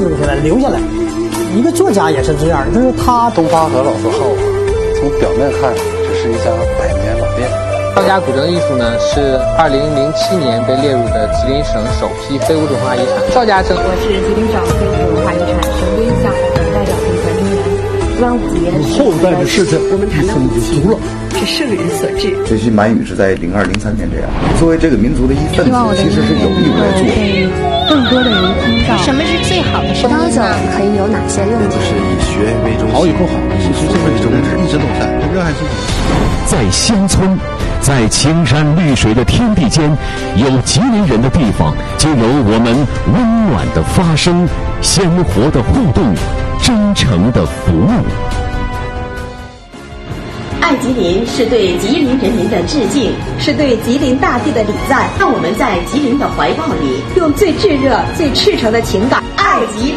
用下来留下来。一个作家也是这样的，就是他东方和老字号从表面看只是一家100年老店。 赵家古镇艺术呢是2007年被列入的吉林省首批非物质文化遗产。赵家镇， 我是吉林省非物质文化遗产神龟项目的代表性传承人。端午节后代的事情， 我们谈到就足了。 是圣人所致。 学习满语是在02、03年这样。作为这个民族的一份子，其实是有义务来做。 更多的人听到什么是最好的生活？ 葡萄酒可以有哪些用途？ 就是以学为中心，好以后好，其实这个宗旨一直都在，热爱生活。 在乡村，在青山绿水的天地间，有吉林人的地方，就有我们温暖的发声、鲜活的互动、真诚的服务。 爱吉林是对吉林人民的致敬，是对吉林大地的礼赞。让我们在吉林的怀抱里，用最炙热、最赤诚的情感爱吉林。